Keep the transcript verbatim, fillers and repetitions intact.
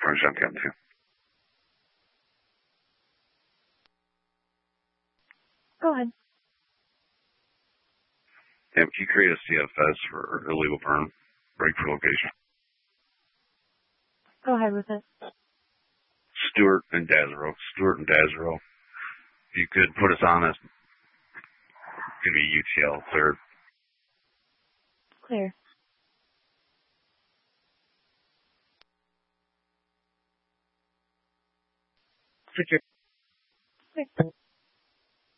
Orange County Cam two. Go ahead. Ma'am, can you create a C F S for illegal burn? Break for location. Go ahead with it. Stewart and Dazero. Stewart and Dazero. If you could put us on as could be U T L cleared. Clear. Secure. Clear.